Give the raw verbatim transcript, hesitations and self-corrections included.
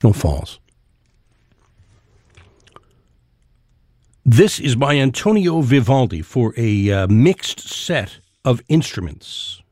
Signal Falls. This is by Antonio Vivaldi for a uh, mixed set of instruments.